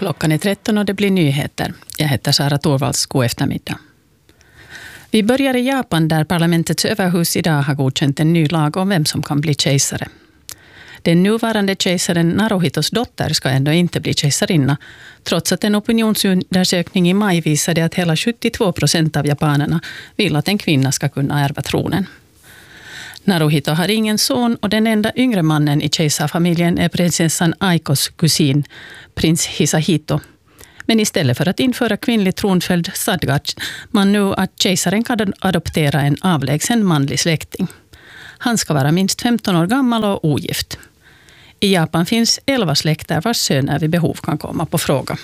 Klockan är 13 och det blir nyheter. Jag heter Sara Torvalds. God eftermiddag. Vi börjar i Japan där parlamentets överhus idag har godkänt en ny lag om vem som kan bli kejsare. Den nuvarande kejsaren Naruhitos dotter ska ändå inte bli kejsarinna, trots att en opinionsundersökning i maj visade att hela 72% av japanerna vill att en kvinna ska kunna ärva tronen. Naruhito har ingen son och den enda yngre mannen i kejsarfamiljen är prinsessan Aikos kusin, prins Hisahito. Men istället för att införa kvinnlig tronföljd stadgar man nu att kejsaren kan adoptera en avlägsen manlig släkting. Han ska vara minst 15 år gammal och ogift. I Japan finns 11 släkter vars söner vid behov kan komma på fråga.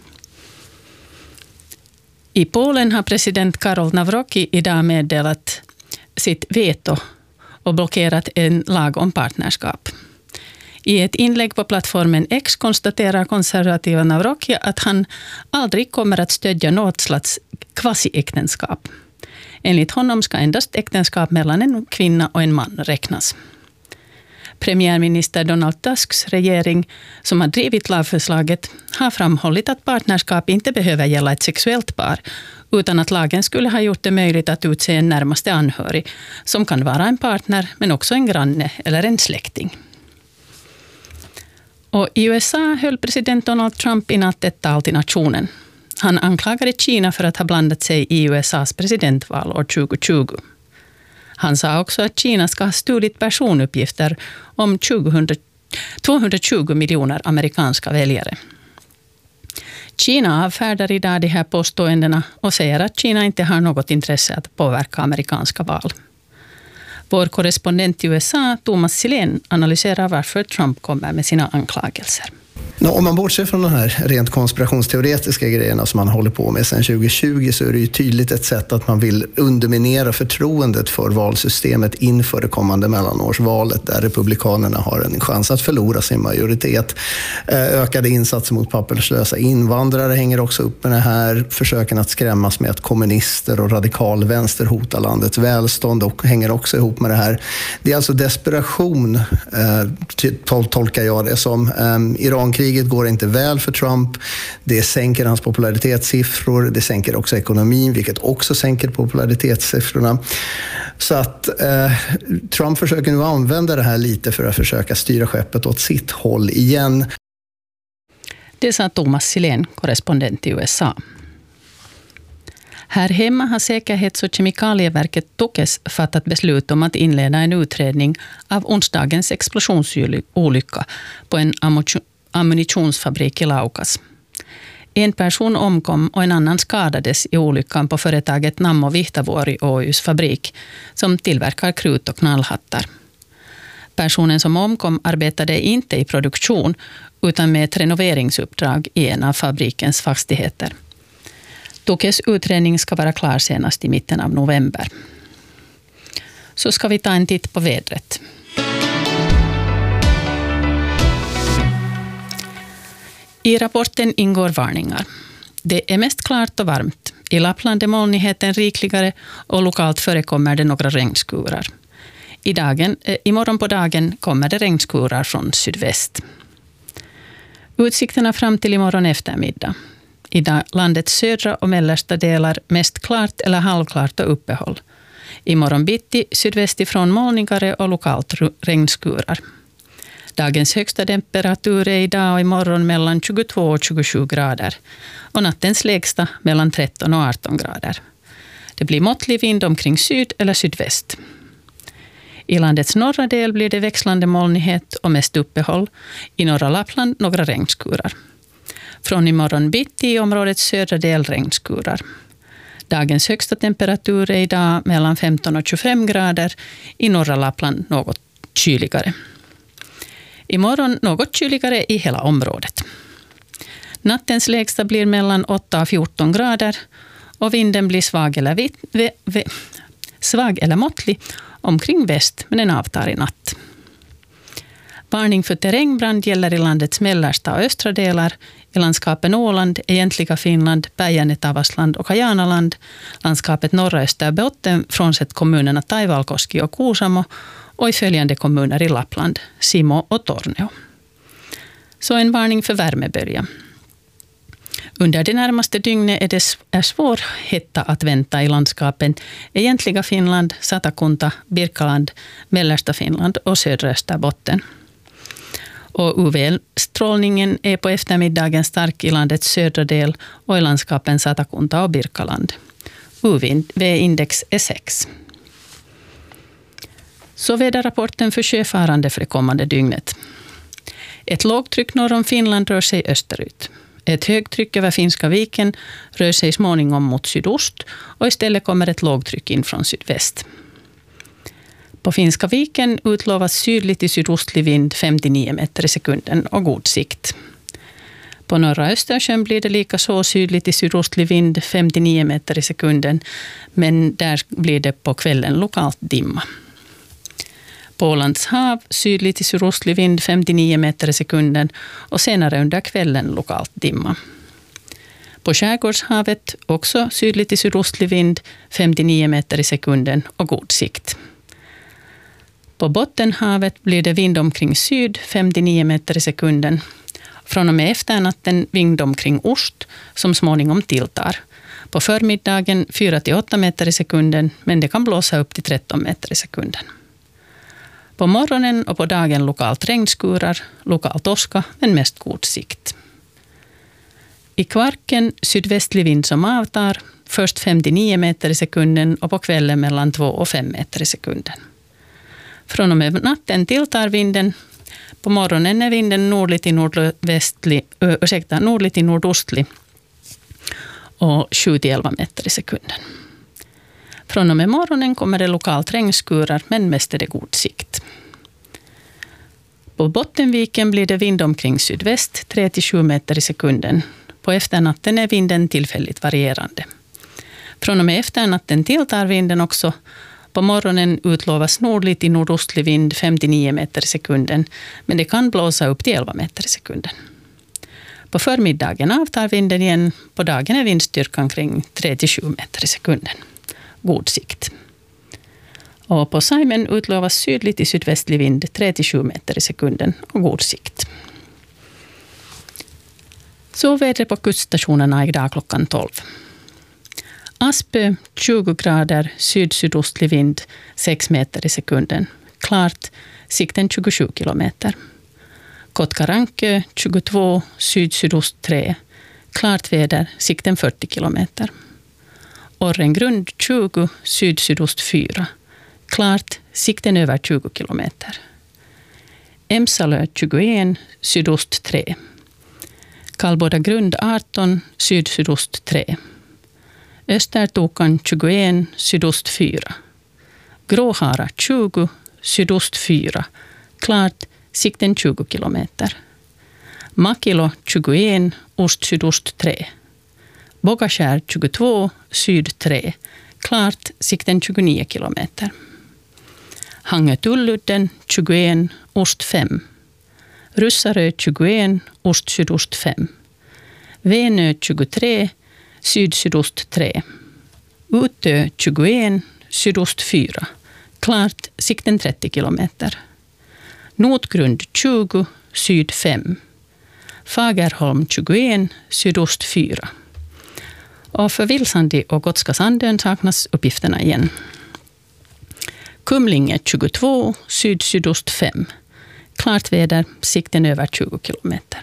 I Polen har president Karol Nawrocki idag meddelat sitt veto och blockerat en lag om partnerskap. I ett inlägg på plattformen X konstaterar konservativa Nawrocki att han aldrig kommer att stödja något slags kvasiäktenskap. Enligt honom ska endast äktenskap mellan en kvinna och en man räknas. Premiärminister Donald Tusks regering, som har drivit lagförslaget, har framhållit att partnerskap inte behöver gälla ett sexuellt par, utan att lagen skulle ha gjort det möjligt att utse en närmaste anhörig, som kan vara en partner men också en granne eller en släkting. Och i USA höll president Donald Trump i natt ett tal till nationen. Han anklagade Kina för att ha blandat sig i USAs presidentval år 2020. Han sa också att Kina ska ha stulit personuppgifter om 220 miljoner amerikanska väljare. Kina avfärdar idag de här påståendena och säger att Kina inte har något intresse att påverka amerikanska val. Vår korrespondent i USA, Thomas Silén, analyserar varför Trump kommer med sina anklagelser. Om man bortser från de här rent konspirationsteoretiska grejerna som man håller på med sedan 2020 så är det ju tydligt ett sätt att man vill underminera förtroendet för valsystemet inför det kommande mellanårsvalet där republikanerna har en chans att förlora sin majoritet. Ökade insatser mot papperslösa invandrare hänger också upp med det här. Försöken att skrämmas med att kommunister och radikal vänster hotar landets välstånd och hänger också ihop med det här. Det är alltså desperation, tolkar jag det som. Irankriget går inte väl för Trump. Det sänker hans popularitetssiffror. Det sänker också ekonomin, vilket också sänker popularitetssiffrorna. Så att Trump försöker nu använda det här lite för att försöka styra skeppet åt sitt håll igen. Det sa Thomas Silén, korrespondent i USA. Här hemma har Säkerhets- och kemikalieverket Tukes fattat beslut om att inleda en utredning av onsdagens explosionsolycka på en ammunitionsfabrik i Laukas. En person omkom och en annan skadades i olyckan på företaget Nammo Vihtavuori Oy:s fabrik som tillverkar krut och knallhattar. Personen som omkom arbetade inte i produktion utan med ett renoveringsuppdrag i en av fabrikens fastigheter. Tukes utredning ska vara klar senast i mitten av november. Så ska vi ta en titt på vädret. I rapporten ingår varningar. Det är mest klart och varmt. I Lappland är molnigheten rikligare och lokalt förekommer det några regnskurar. Imorgon på dagen kommer det regnskurar från sydväst. Utsikterna fram till imorgon eftermiddag. I landets södra och mellersta delar mest klart eller halvklart och uppehåll. Imorgon bitti sydväst ifrån molnigare och lokalt regnskurar. Dagens högsta temperatur är idag och imorgon mellan 22 och 27 grader. Och nattens lägsta mellan 13 och 18 grader. Det blir måttlig vind omkring syd eller sydväst. I landets norra del blir det växlande molnighet och mest uppehåll. I norra Lappland några regnskurar. Från imorgon bitti i områdets södra del regnskurar. Dagens högsta temperatur är idag mellan 15 och 25 grader. I norra Lappland något kyligare. Imorgon något kyligare i hela området. Nattens lägsta blir mellan 8 och 14 grader och vinden blir svag eller måttlig omkring väst, men den avtar i natt. Varning för terrängbrand gäller i landets mellersta och östra delar, i landskapen Åland, egentliga Finland, Päijänne-Tavastland och Kajanaland, landskapet norra Österbotten frånsett kommunerna Taivalkoski och Kuusamo och i följande kommuner i Lappland, Simo och Torneo. Så en varning för värmebölja. Under det närmaste dygnet är svår hetta att vänta i landskapen egentliga Finland, Satakunta, Birkaland, mellersta Finland och södra Österbotten. Och UV-strålningen är på eftermiddagen stark i landets södra del och i landskapen Satakunta och Birkaland. UV-index är 6. Så väderrapporten för sjöfarande för det kommande dygnet. Ett lågtryck norr om Finland rör sig österut. Ett högtryck över Finska viken rör sig småningom mot sydost och istället kommer ett lågtryck in från sydväst. På Finska viken utlovas sydlig till sydostlig vind 59 meter i sekunden och god sikt. På norra Östersjön blir det lika så sydlig till sydostlig vind 59 meter i sekunden, men där blir det på kvällen lokalt dimma. På Ålands hav sydlig till sydostlig vind 59 meter i sekunden och senare under kvällen lokalt dimma. På Skärgårdshavet också sydlig till sydostlig vind 59 meter i sekunden och god sikt. På Bottenhavet blir det vind omkring syd 59 meter i sekunden. Från och med efternatten vind omkring ost som småningom tilltar. På förmiddagen 4-8 meter i sekunden, men det kan blåsa upp till 13 meter i sekunden. På morgonen och på dagen lokalt regnskurar, lokalt åska, men mest god sikt. I Kvarken sydvästlig vind som avtar, först 59 meter i sekunden och på kvällen mellan 2 och 5 meter i sekunden. Från och med natten tilltar vinden. På morgonen är vinden nordlig till nordostlig och 7-11 meter i sekunden. Från och med morgonen kommer det lokalt regnskurar, men mest är det god sikt. På Bottenviken blir det vind omkring sydväst 3-7 meter i sekunden. På efternatten är vinden tillfälligt varierande. Från och med efternatten tilltar vinden också. På morgonen utlovas nordlig till nordostlig vind 59 meter i sekunden, men det kan blåsa upp till 11 meter i sekunden. På förmiddagen avtar vinden igen. På dagen är vindstyrkan kring 3-7 meter i sekunden. God sikt. Och på Saimen utlovas sydlig till sydvästlig vind 3-7 meter i sekunden och god sikt. Så vädret på kuststationerna idag klockan 12. Aspö 20 grader, syd-sydostlig vind 6 meter i sekunden. Klart, sikten 27 kilometer. Kotkarankö 22, syd-sydost 3. Klart väder, sikten 40 kilometer. Orrengrund 20, syd-sydost 4. Klart, sikten över 20 kilometer. Emsalö 21, sydost 3. Kallbodagrund 18, syd-sydost 3. Östertokan 21, sydost 4. Gråhara 20, sydost 4. Klart, sikten 20 kilometer. Makilo 21, ost-sydost 3. Bogaskär 22, syd 3. Klart, sikten 29 kilometer. Hangö-Tulludden 21, ost 5. Russarö 21, ost-sydost 5. Venö 23, syd-sydost 3. Utö 21, sydost 4. Klart, sikten 30 kilometer. Notgrund 20, syd 5. Fagerholm 21, sydost 4. Och för Vilsandi och Gotska Sandön saknas uppgifterna igen. Kumlinge 22, syd-sydost 5. Klart väder, sikten över 20 kilometer.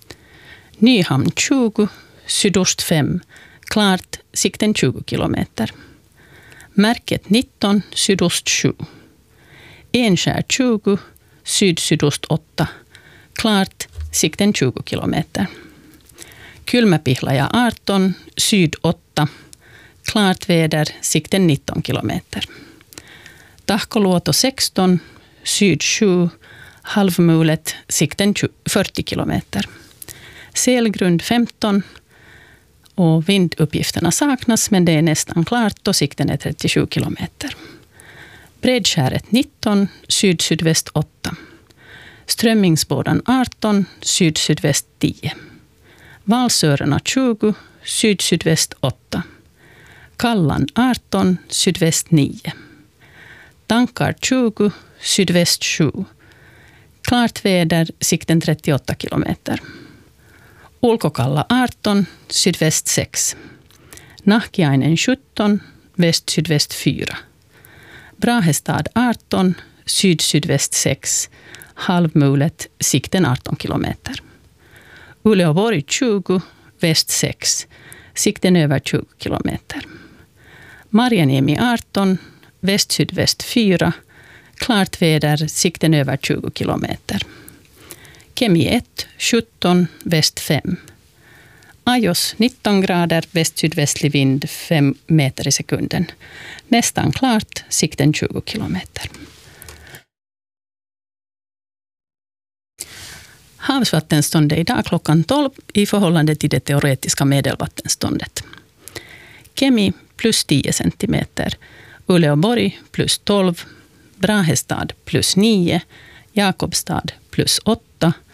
Nyhamn 20, sydost 5. Klart, sikten 20 kilometer. Märket 19, sydost 7. Enskär 20, syd-sydost 8. Klart, sikten 20 kilometer. Kylmäpihlaja 18, syd 8. Klart väder, sikten 19 kilometer. Tahkoluoto 16, syd 7. Halvmulet, sikten 40 kilometer. Selgrund 15 och vinduppgifterna saknas, men det är nästan klart och sikten är 37 kilometer. Bredskäret 19, syd-sydväst 8. Strömmingsbådan 18, syd-sydväst 10. Valsörarna 20, syd-sydväst 8. Kallan 18, sydväst 9. Tankar 20, sydväst 7. Klart väder, sikten 38 kilometer. Ulkokalla 18, sydväst 6. Nahkiainen 17, väst-sydväst 4. Brahestad 18, syd-sydväst 6. Halvmulet, sikten 18 kilometer. Uleåborg 20, väst 6. Sikten över 20 kilometer. Marjaniemi 18, väst-sydväst 4. Klart väder, sikten över 20 kilometer. Kemi 1, 17, väst 5. Ajos 19 grader, väst-sydvästlig vind 5 meter i sekunden. Nästan klart, sikten 20 kilometer. Havsvattenståndet idag klockan 12 i förhållande till det teoretiska medelvattenståndet. Kemi plus 10 centimeter, Uleåborg plus 12, Brahestad plus 9, Jakobstad plus 8,